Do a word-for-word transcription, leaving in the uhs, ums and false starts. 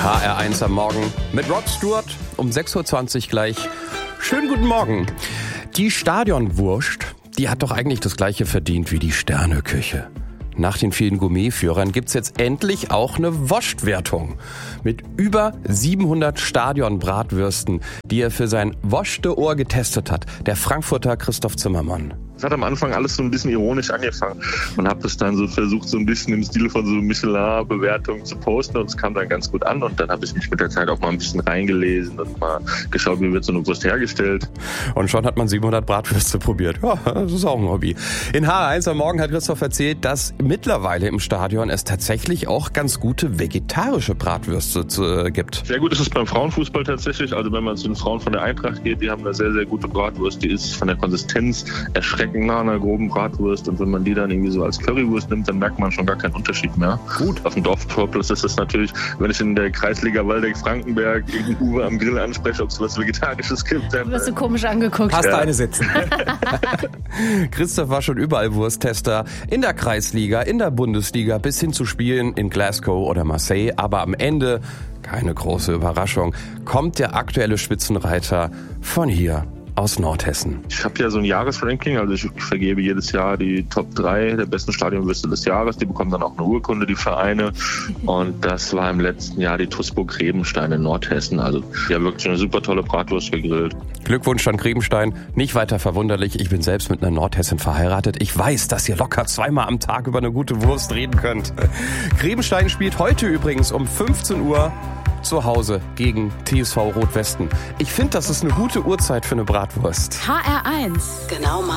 H R eins am Morgen mit Rod Stewart um sechs Uhr zwanzig gleich. Schönen guten Morgen. Die Stadionwurst, die hat doch eigentlich das Gleiche verdient wie die Sterneküche. Nach den vielen Gourmetführern gibt's jetzt endlich auch eine Wurstwertung. Mit über siebenhundert Stadionbratwürsten, die er für sein Wurste-Ohr getestet hat. Der Frankfurter Christoph Zimmermann. Es hat am Anfang alles so ein bisschen ironisch angefangen und habe das dann so versucht, so ein bisschen im Stil von so Michelin-Bewertungen zu posten, und es kam dann ganz gut an, und dann habe ich mich mit der Zeit auch mal ein bisschen reingelesen und mal geschaut, wie wird so eine Wurst hergestellt. Und schon hat man siebenhundert Bratwürste probiert. Ja, das ist auch ein Hobby. In H R eins am Morgen hat Christoph erzählt, dass mittlerweile im Stadion es tatsächlich auch ganz gute vegetarische Bratwürste zu, äh, gibt. Sehr gut ist es beim Frauenfußball tatsächlich. Also wenn man zu den Frauen von der Eintracht geht, die haben eine sehr, sehr gute Bratwurst. Die ist von der Konsistenz erschreckend nah an einer groben Bratwurst, und wenn man die dann irgendwie so als Currywurst nimmt, dann merkt man schon gar keinen Unterschied mehr. Gut. Auf dem Dorfpoplos ist es natürlich, wenn ich in der Kreisliga Waldeck-Frankenberg irgendeinen Uwe am Grill anspreche, ob es was Vegetarisches gibt. Dann, du wirst so komisch angeguckt. Hast ja. eine sitzen. Christoph war schon überall Wursttester. In der Kreisliga, in der Bundesliga, bis hin zu Spielen in Glasgow oder Marseille. Aber am Ende, keine große Überraschung, kommt der aktuelle Spitzenreiter von hier aus Nordhessen. Ich habe ja so ein Jahresranking, also ich vergebe jedes Jahr die Top drei der besten Stadionwürste des Jahres. Die bekommen dann auch eine Urkunde, die Vereine. Und das war im letzten Jahr die Tusburg Grebenstein in Nordhessen. Also die haben wirklich eine super tolle Bratwurst gegrillt. Glückwunsch an Grebenstein. Nicht weiter verwunderlich, ich bin selbst mit einer Nordhessin verheiratet. Ich weiß, dass ihr locker zweimal am Tag über eine gute Wurst reden könnt. Grebenstein spielt heute übrigens um fünfzehn Uhr zu Hause gegen T S V Rot-Westen. Ich finde, das ist eine gute Uhrzeit für eine Bratwurst. H R eins. Genau.